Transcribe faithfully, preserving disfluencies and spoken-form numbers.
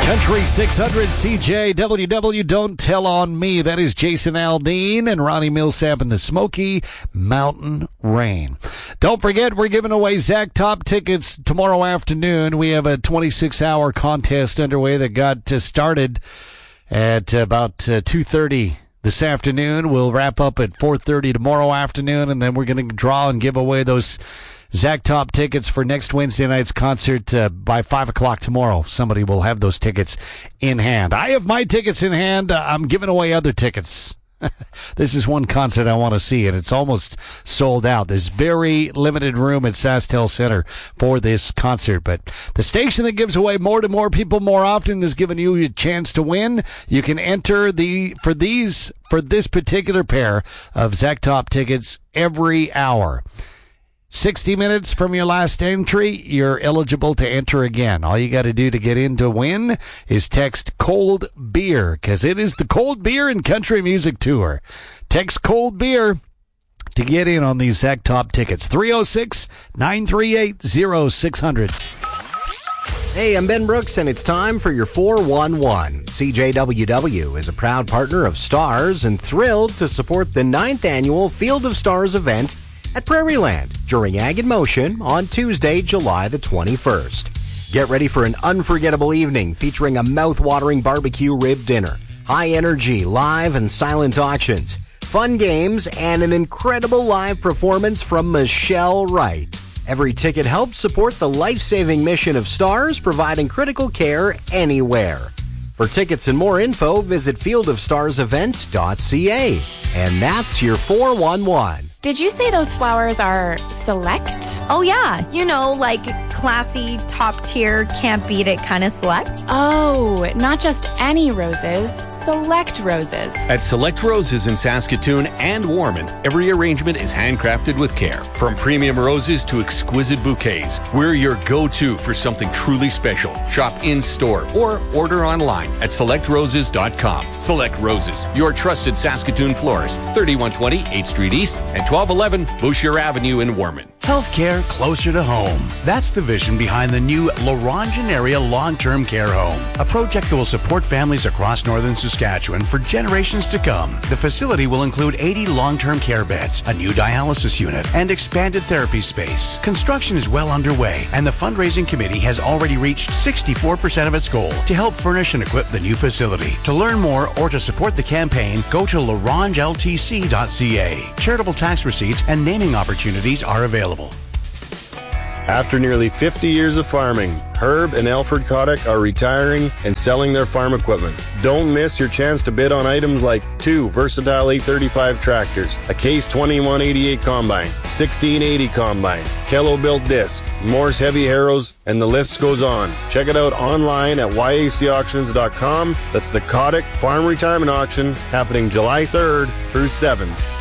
Country six hundred C J W W, Don't Tell on Me. That is Jason Aldean and Ronnie Millsap in the Smoky Mountain Rain. Don't forget, we're giving away Zach Top tickets tomorrow afternoon. We have a twenty-six hour contest underway that got uh, started at about uh, two thirty this afternoon. We'll wrap up at four thirty tomorrow afternoon, and then we're going to draw and give away those Zach Top tickets for next Wednesday night's concert uh, by five o'clock tomorrow. Somebody will have those tickets in hand. I have my tickets in hand. Uh, I'm giving away other tickets. This is one concert I want to see, and it's almost sold out. There's very limited room at SaskTel Center for this concert, but the station that gives away more to more people more often is giving you a chance to win. You can enter the for these for this particular pair of Zach Top tickets every hour. sixty minutes from your last entry, you're eligible to enter again. All you got to do to get in to win is text cold beer, because it is the Cold Beer and Country Music Tour. Text cold beer to get in on these Zach Top tickets. three oh six, nine three eight, oh six hundred. Hey, I'm Ben Brooks, and it's time for your four one one. C J W W is a proud partner of Stars and thrilled to support the ninth annual Field of Stars event at Prairieland during Ag in Motion on Tuesday, July the twenty-first. Get ready for an unforgettable evening featuring a mouth-watering barbecue rib dinner, high-energy live and silent auctions, fun games, and an incredible live performance from Michelle Wright. Every ticket helps support the life-saving mission of Stars, providing critical care anywhere. For tickets and more info, visit field of stars events dot c a. And that's your four one one. Did you say those flowers are select? Oh, yeah. You know, like classy, top tier, can't beat it kind of select. Oh, not just any roses, select roses. At Select Roses in Saskatoon and Warman, every arrangement is handcrafted with care. From premium roses to exquisite bouquets, we're your go-to for something truly special. Shop in-store or order online at select roses dot com. Select Roses, your trusted Saskatoon florist, thirty-one twenty eighth Street East and twelve eleven Boucher Avenue in Warman. Healthcare closer to home. That's the vision behind the new Laurentian Area Long-Term Care Home, a project that will support families across northern Saskatchewan for generations to come. The facility will include eighty long-term care beds, a new dialysis unit, and expanded therapy space. Construction is well underway, and the fundraising committee has already reached sixty-four percent of its goal to help furnish and equip the new facility. To learn more or to support the campaign, go to la ronge l t c dot c a. Charitable tax receipts and naming opportunities are available. After nearly fifty years of farming, Herb and Alfred Kotick are retiring and selling their farm equipment. Don't miss your chance to bid on items like two versatile eight thirty-five tractors, a Case twenty-one eighty-eight combine, sixteen eighty combine, Kello built disc, Morse heavy harrows, and the list goes on. Check it out online at y a c auctions dot com. That's the Kotick Farm Retirement Auction happening July third through seventh.